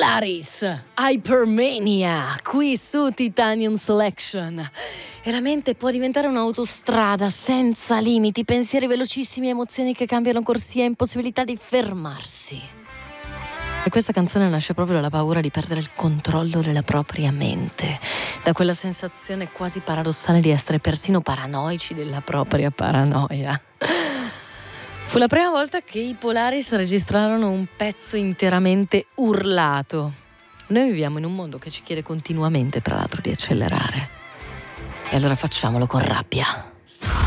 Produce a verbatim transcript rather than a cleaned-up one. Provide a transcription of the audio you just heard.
Polaris, Hypermania, qui su Titanium Selection. E la mente può diventare un'autostrada senza limiti, pensieri velocissimi, emozioni che cambiano corsia, impossibilità di fermarsi. E questa canzone nasce proprio dalla paura di perdere il controllo della propria mente, da quella sensazione quasi paradossale di essere persino paranoici della propria paranoia. Fu la prima volta che i Polaris registrarono un pezzo interamente urlato. Noi viviamo in un mondo che ci chiede continuamente, tra l'altro, di accelerare. E allora facciamolo con rabbia.